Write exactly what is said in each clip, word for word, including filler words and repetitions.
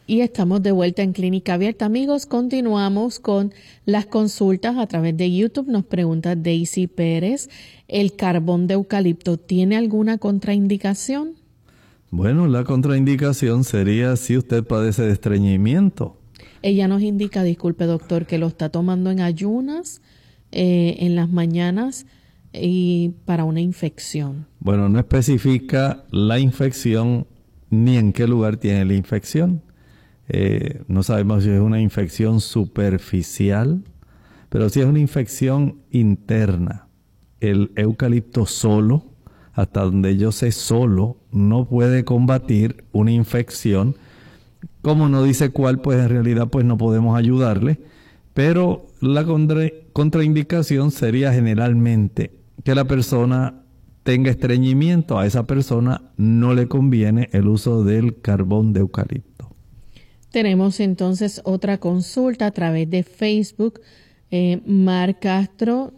Y estamos de vuelta en Clínica Abierta. Amigos, continuamos con las consultas a través de YouTube. Nos pregunta Daisy Pérez, ¿el carbón de eucalipto tiene alguna contraindicación? Bueno, la contraindicación sería si usted padece de estreñimiento. Ella nos indica, disculpe doctor, que lo está tomando en ayunas, eh, en las mañanas y para una infección. Bueno, no especifica la infección ni en qué lugar tiene la infección. Eh, no sabemos si es una infección superficial, pero si es una infección interna. El eucalipto solo, hasta donde yo sé solo, no puede combatir una infección. Como no dice cuál, pues en realidad pues no podemos ayudarle. Pero la contra, contraindicación sería generalmente que la persona tenga estreñimiento. A esa persona no le conviene el uso del carbón de eucalipto. Tenemos entonces otra consulta a través de Facebook. Eh, Mar Castro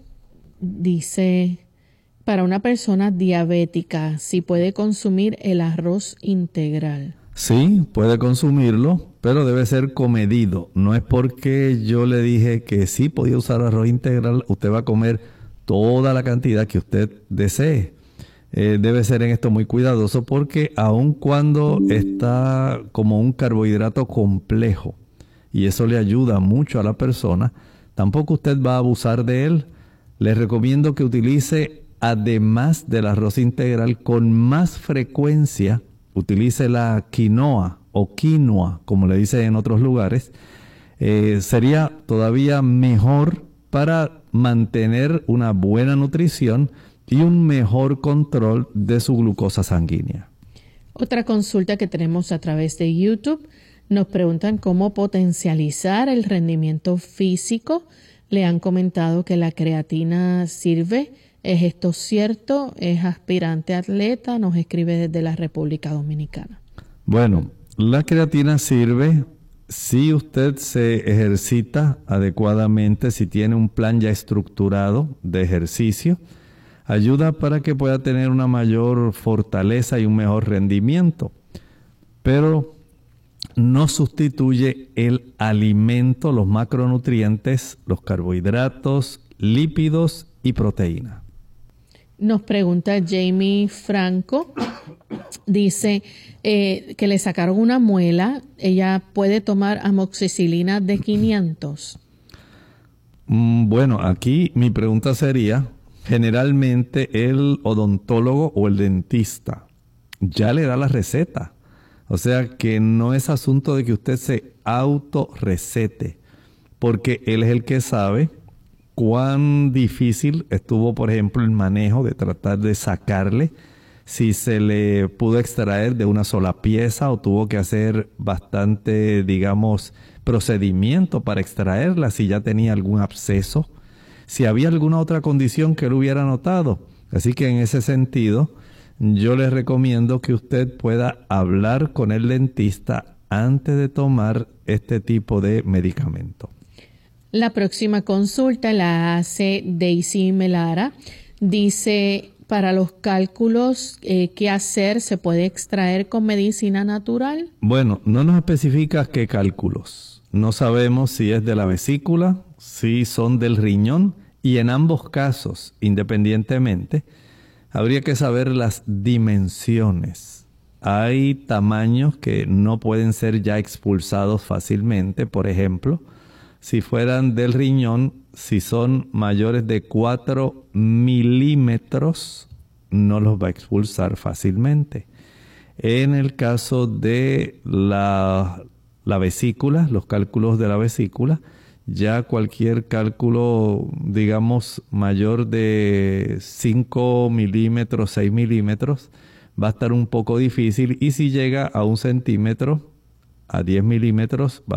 dice, para una persona diabética, si puede consumir el arroz integral. Sí, puede consumirlo, pero debe ser comedido. No es porque yo le dije que sí podía usar arroz integral, usted va a comer toda la cantidad que usted desee. Eh, debe ser en esto muy cuidadoso porque aun cuando está como un carbohidrato complejo y eso le ayuda mucho a la persona, tampoco usted va a abusar de él. Les recomiendo que utilice, además del arroz integral, con más frecuencia, utilice la quinoa o quinoa, como le dicen en otros lugares. Eh, sería todavía mejor para mantener una buena nutrición y un mejor control de su glucosa sanguínea. Otra consulta que tenemos a través de YouTube, nos preguntan cómo potencializar el rendimiento físico. Le han comentado que la creatina sirve. ¿Es esto cierto? ¿Es aspirante atleta? Nos escribe desde la República Dominicana. Bueno, la creatina sirve si usted se ejercita adecuadamente, si tiene un plan ya estructurado de ejercicio. Ayuda para que pueda tener una mayor fortaleza y un mejor rendimiento, pero no sustituye el alimento, los macronutrientes, los carbohidratos, lípidos y proteína. Nos pregunta Jamie Franco, dice eh, que le sacaron una muela, ella puede tomar amoxicilina de quinientos. Mm, bueno, aquí mi pregunta sería, generalmente el odontólogo o el dentista ya le da la receta. O sea que no es asunto de que usted se autorrecete, porque él es el que sabe cuán difícil estuvo, por ejemplo, el manejo de tratar de sacarle, si se le pudo extraer de una sola pieza o tuvo que hacer bastante, digamos, procedimiento para extraerla, si ya tenía algún absceso, si había alguna otra condición que él hubiera notado. Así que en ese sentido, yo les recomiendo que usted pueda hablar con el dentista antes de tomar este tipo de medicamento. La próxima consulta la hace Daisy Melara. Dice, para los cálculos, eh, ¿qué hacer? ¿Se puede extraer con medicina natural? Bueno, no nos especifica qué cálculos. No sabemos si es de la vesícula, si son del riñón, y en ambos casos, independientemente, habría que saber las dimensiones. Hay tamaños que no pueden ser ya expulsados fácilmente. Por ejemplo, si fueran del riñón, si son mayores de cuatro milímetros, no los va a expulsar fácilmente. En el caso de la, la vesícula, los cálculos de la vesícula, ya cualquier cálculo, digamos, mayor de cinco milímetros, seis milímetros, va a estar un poco difícil. Y si llega a un centímetro, a diez milímetros, va